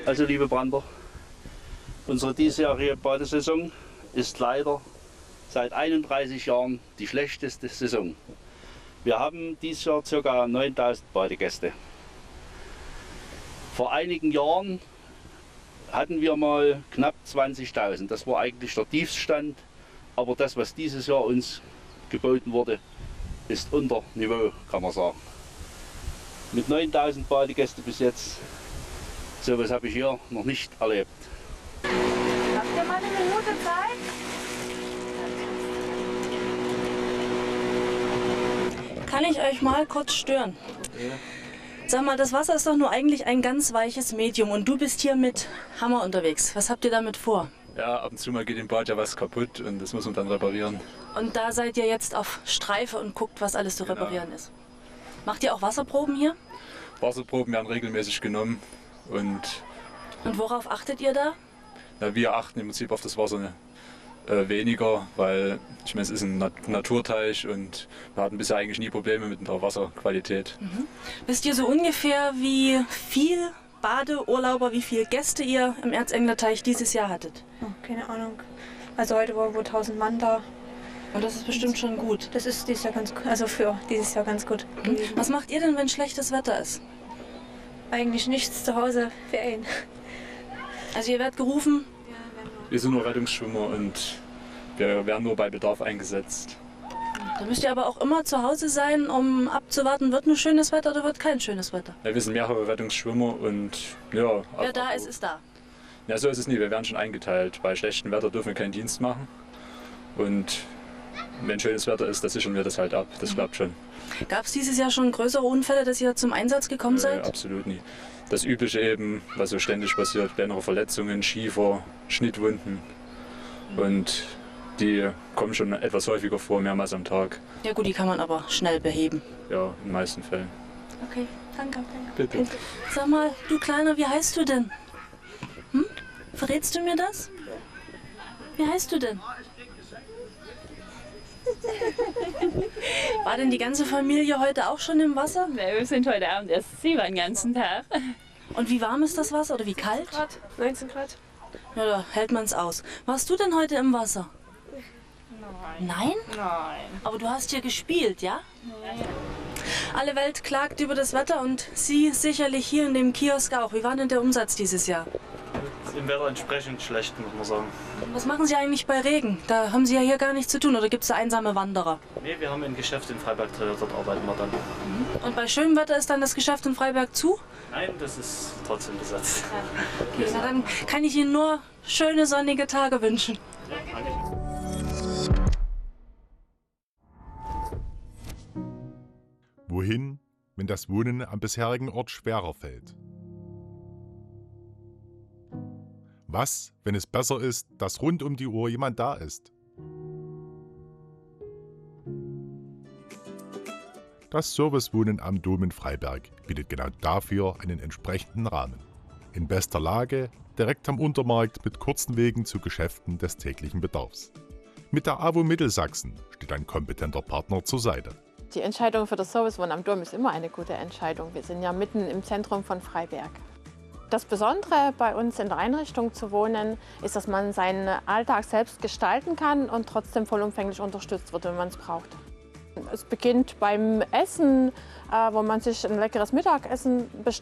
Also liebe Brander, unsere diesjährige Badesaison ist leider seit 31 Jahren die schlechteste Saison. Wir haben dieses Jahr ca. 9000 Badegäste. Vor einigen Jahren hatten wir mal knapp 20.000. Das war eigentlich der Tiefststand, aber das, was dieses Jahr uns geboten wurde, ist unter Niveau, kann man sagen. Mit 9000 Badegästen bis jetzt, sowas habe ich hier noch nicht erlebt. Habt ihr mal eine Minute Zeit? Kann ich euch mal kurz stören? Ja. Sag mal, das Wasser ist doch nur eigentlich ein ganz weiches Medium und du bist hier mit Hammer unterwegs. Was habt ihr damit vor? Ja, ab und zu mal geht im Bad ja was kaputt und das muss man dann reparieren. Und da seid ihr jetzt auf Streife und guckt, was alles zu reparieren ist. Macht ihr auch Wasserproben hier? Wasserproben werden regelmäßig genommen und worauf achtet ihr da? na, wir achten im Prinzip auf das Wasser weniger, weil ich meine, es ist ein Naturteich und wir hatten bisher eigentlich nie Probleme mit der Wasserqualität. Wisst ihr so ungefähr, wie viel Badeurlauber, wie viele Gäste ihr im Erzenglerteich dieses Jahr hattet? Oh, keine Ahnung. Also heute waren wohl 1000 Mann da. Und das ist bestimmt schon gut. Das ist dieses Jahr ganz, also für dieses Jahr ganz gut gewesen. Was macht ihr denn, wenn schlechtes Wetter ist? Eigentlich nichts, zu Hause, Ferien. Also ihr werdet gerufen? Wir sind nur Rettungsschwimmer und wir werden nur bei Bedarf eingesetzt. Da müsst ihr aber auch immer zu Hause sein, um abzuwarten, wird ein schönes Wetter oder wird kein schönes Wetter. Ja, wir sind mehrere Rettungsschwimmer und ja. Wer da ist, ist da. Ja, so ist es nie. Wir werden schon eingeteilt. Bei schlechtem Wetter dürfen wir keinen Dienst machen. Und wenn schönes Wetter ist, dann sichern wir das halt ab. Das klappt schon. Gab es dieses Jahr schon größere Unfälle, dass ihr zum Einsatz gekommen seid? Absolut nie. Das Übliche eben, was so ständig passiert, kleinere Verletzungen, Schiefer, Schnittwunden. Und die kommen schon etwas häufiger vor, mehrmals am Tag. Ja gut, die kann man aber schnell beheben. Ja, in den meisten Fällen. Okay, danke. Bitte. Sag mal, du Kleiner, wie heißt du denn? Hm? Verrätst du mir das? Wie heißt du denn? War denn die ganze Familie heute auch schon im Wasser? Nee, wir sind heute Abend erst Seebahn den ganzen Tag. Und wie warm ist das Wasser oder wie kalt? 19 Grad. Ja, da hält man es aus. Warst du denn heute im Wasser? Nein. Nein? Nein. Aber du hast hier gespielt, ja? Alle Welt klagt über das Wetter und Sie sicherlich hier in dem Kiosk auch. Wie war denn der Umsatz dieses Jahr? Im Wetter entsprechend schlecht, muss man sagen. Was machen Sie eigentlich bei Regen? Da haben Sie ja hier gar nichts zu tun. Oder gibt es da einsame Wanderer? Nee, wir haben ein Geschäft in Freiberg drin, dort arbeiten wir dann. Und bei schönem Wetter ist dann das Geschäft in Freiberg zu? Nein, das ist trotzdem besetzt. Okay, na dann kann ich Ihnen nur schöne sonnige Tage wünschen. Wohin, wenn das Wohnen am bisherigen Ort schwerer fällt? Was, wenn es besser ist, dass rund um die Uhr jemand da ist? Das Servicewohnen am Dom in Freiberg bietet genau dafür einen entsprechenden Rahmen. In bester Lage, direkt am Untermarkt mit kurzen Wegen zu Geschäften des täglichen Bedarfs. Mit der AWO Mittelsachsen steht ein kompetenter Partner zur Seite. Die Entscheidung für das Servicewohnen am Dom ist immer eine gute Entscheidung. Wir sind ja mitten im Zentrum von Freiberg. Das Besondere bei uns in der Einrichtung zu wohnen, ist, dass man seinen Alltag selbst gestalten kann und trotzdem vollumfänglich unterstützt wird, wenn man es braucht. Es beginnt beim Essen, wo man sich ein leckeres Mittagessen bestellt.